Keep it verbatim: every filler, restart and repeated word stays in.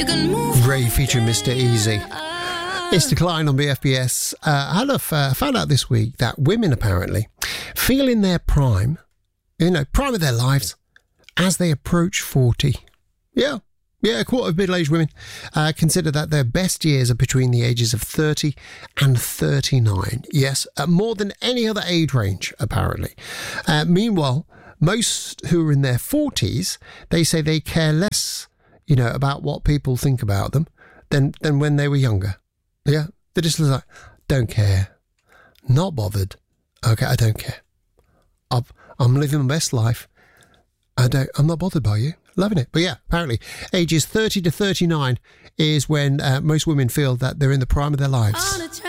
You can move. Ray featuring Mister Easy. It's Decline on B F B S. Uh, I love, uh, found out this week that women apparently feel in their prime, you know, prime of their lives, as they approach forty. Yeah. Yeah, a quarter of middle-aged women uh, consider that their best years are between the ages of thirty and thirty-nine. Yes, uh, more than any other age range, apparently. Uh, meanwhile, most who are in their forties, they say they care less, you know, about what people think about them than, than when they were younger. Yeah, they're just like, don't care. Not bothered. Okay, I don't care. I've, I'm living my best life. I don't, I'm not bothered by you. Loving it. But yeah, apparently ages thirty to thirty-nine is when uh, most women feel that they're in the prime of their lives.